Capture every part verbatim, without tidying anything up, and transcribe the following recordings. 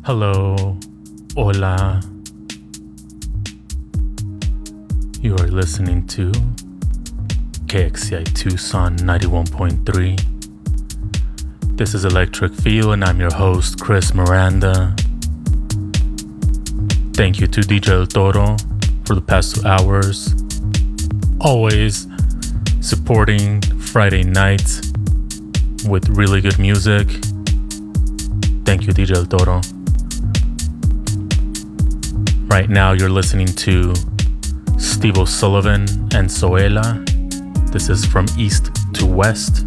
Hello, hola. You are listening to K X C I Tucson ninety-one point three. This is Electric Feel and I'm your host, Chris Miranda. Thank you to D J El Toro for the past two hours. Always supporting Friday nights with really good music. Thank you, D J El Toro. Right now you're listening to Steve O'Sullivan and Zoela. This is From East to West.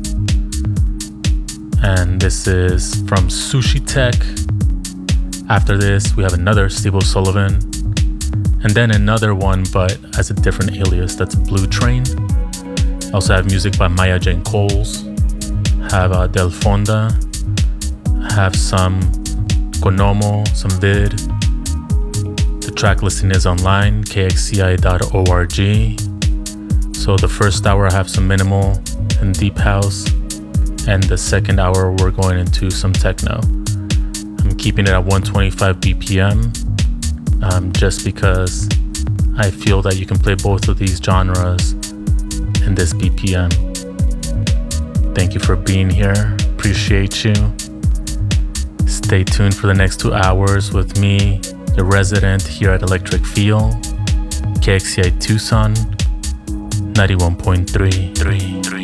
And this is from Sushi Tech. After this, we have another Steve O'Sullivan. And then another one, but as a different alias, that's Blue Train. I also have music by Maya Jane Coles. Have uh, Del Fonda. Have some Konomo, some Vid. The track listing is online, k x c i dot org. So the first hour I have some minimal and deep house, and the second hour we're going into some techno. I'm keeping it at one twenty-five B P M, um, just because I feel that you can play both of these genres in this B P M. Thank you for being here, appreciate you. Stay tuned for the next two hours with me, the resident here at Electric Feel, K X C I Tucson ninety-one point three.